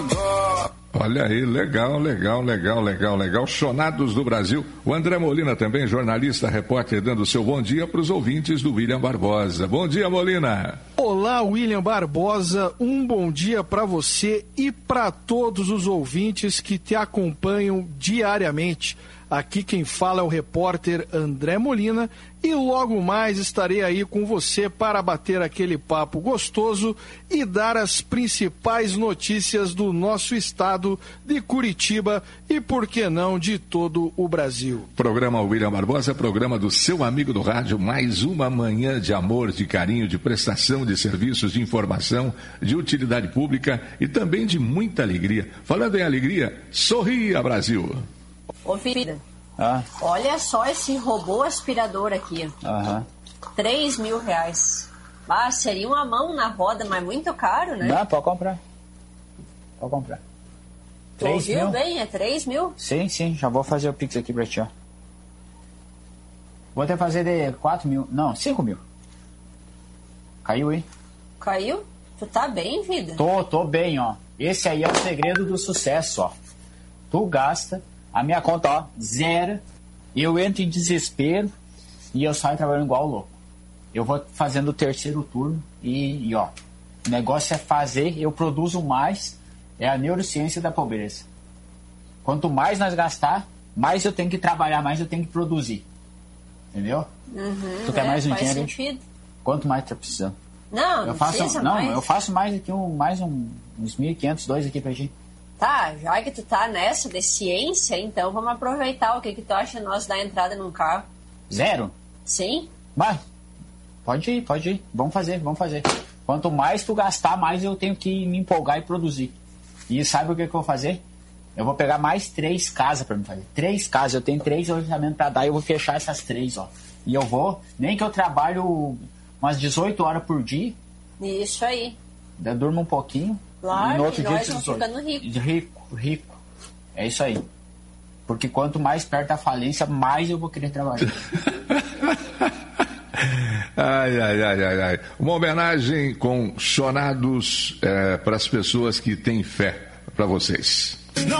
Olha aí, legal. Chonados do Brasil. O André Molina também, jornalista, repórter, dando seu bom dia para os ouvintes do William Barbosa. Bom dia, Molina. Olá, William Barbosa. Um bom dia para você e para todos os ouvintes que te acompanham diariamente. Aqui quem fala é o repórter André Molina e logo mais estarei aí com você para bater aquele papo gostoso e dar as principais notícias do nosso estado de Curitiba e, por que não, de todo o Brasil. Programa William Barbosa, programa do seu amigo do rádio, mais uma manhã de amor, de carinho, de prestação de serviços, de informação, de utilidade pública e também de muita alegria. Falando em alegria, sorria, Brasil! Ô, filha, olha só esse robô aspirador aqui. 3 mil reais. Ah, seria uma mão na roda, mas muito caro, né? Não, pode comprar. 3 mil? Bem, é 3 mil? Sim, já vou fazer o Pix aqui pra ti, ó. Vou até fazer de 4 mil, não, 5 mil. Caiu, hein? Caiu? Tu tá bem, vida? Tô bem, ó. Esse aí é o segredo do sucesso, ó. Tu gasta, a minha conta, ó, zero, eu entro em desespero e eu saio trabalhando igual louco. Eu vou fazendo o terceiro turno e ó, o negócio é fazer, eu produzo mais, é a neurociência da pobreza. Quanto mais nós gastar, mais eu tenho que trabalhar, mais eu tenho que produzir. Entendeu? Tu quer mais um dinheiro? Sentido. Quanto mais tu tá precisando? Não, eu faço, precisa mais. eu faço mais aqui, uns 1.500, dois aqui pra gente. Tá, já que tu tá nessa de ciência, então vamos aproveitar. O que tu acha nós dar entrada num carro? 0? Sim. Mas, pode ir. Vamos fazer. Quanto mais tu gastar, mais eu tenho que me empolgar e produzir. E sabe o que eu vou fazer? Eu vou pegar mais 3 casas pra me fazer. 3 casas, eu tenho 3 orçamentos pra dar e eu vou fechar essas 3, ó. E eu vou, nem que eu trabalho umas 18 horas por dia. Isso aí. Eu durmo um pouquinho. Claro, e no outro e dia nós vamos ficando rico. É isso aí. Porque quanto mais perto da falência, mais eu vou querer trabalhar. Ai. Uma homenagem com chonados para as pessoas que têm fé para vocês.